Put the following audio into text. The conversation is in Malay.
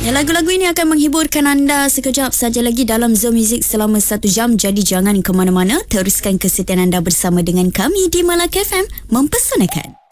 Ya, lagu-lagu ini akan menghiburkan anda sekejap saja lagi dalam Zone Music selama 1 jam. Jadi jangan ke mana-mana, teruskan kesetiaan anda bersama dengan kami di Melaka FM, mempesonakan.